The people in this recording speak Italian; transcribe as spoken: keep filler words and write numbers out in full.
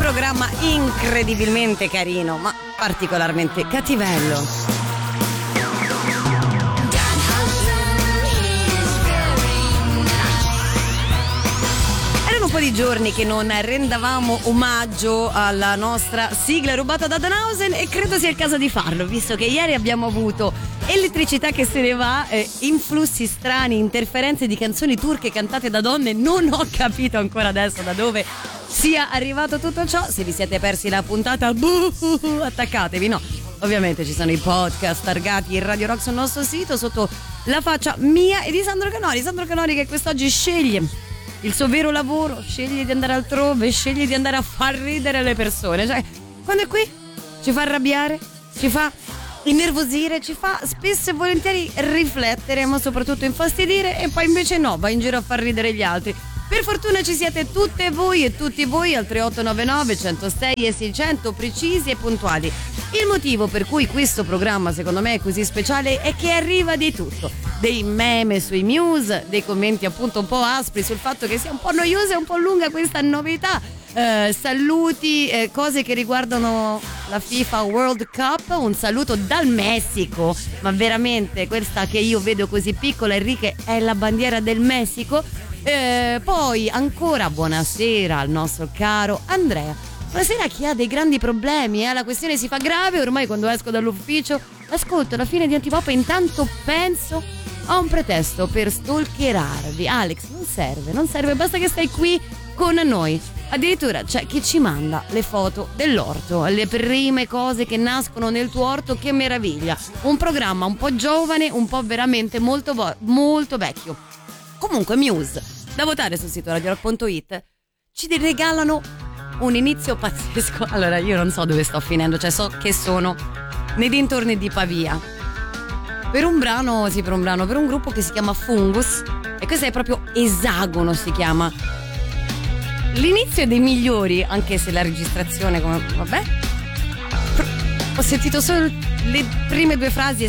programma incredibilmente carino, ma particolarmente cattivello. Un po' di giorni che non rendavamo omaggio alla nostra sigla rubata da Danhausen e credo sia il caso di farlo, visto che ieri abbiamo avuto elettricità che se ne va, eh, influssi strani, interferenze di canzoni turche cantate da donne. Non ho capito ancora adesso da dove sia arrivato tutto ciò. Se vi siete persi la puntata, buh, attaccatevi, no, ovviamente ci sono i podcast targati in Radio Rock sul nostro sito sotto la faccia mia e di Sandro Canori. Sandro Canori che quest'oggi sceglie il suo vero lavoro, sceglie di andare altrove, sceglie di andare a far ridere le persone. Cioè, quando è qui ci fa arrabbiare, ci fa innervosire, ci fa spesso e volentieri riflettere, ma soprattutto infastidire, e poi invece no, va in giro a far ridere gli altri. Per fortuna ci siete tutte voi e tutti voi al tre otto nove nove, centosei e seicento, precisi e puntuali. Il motivo per cui questo programma secondo me è così speciale è che arriva di tutto, dei meme sui Muse, dei commenti appunto un po' aspri sul fatto che sia un po' noiosa e un po' lunga questa novità, eh, saluti, eh, cose che riguardano la FIFA World Cup, un saluto dal Messico, ma veramente questa che io vedo così piccola, Enrique, è la bandiera del Messico. Eh, poi ancora buonasera al nostro caro Andrea. Buonasera a chi ha dei grandi problemi, eh? La questione si fa grave ormai quando esco dall'ufficio. Ascolto la fine di Antipop e intanto penso a un pretesto per stalkerarvi. Alex, non serve, non serve, basta che stai qui con noi. Addirittura c'è chi ci manda le foto dell'orto, le prime cose che nascono nel tuo orto, che meraviglia. Un programma un po' giovane, un po' veramente molto, vo- molto vecchio. Comunque Muse, da votare sul sito radio rock punto it, ci regalano un inizio pazzesco. Allora io non so dove sto finendo, cioè so che sono nei dintorni di Pavia per un brano, sì per un brano, per un gruppo che si chiama Fungus, e questo è proprio Esagono si chiama. L'inizio è dei migliori, anche se la registrazione come vabbè, ho sentito solo le prime due frasi e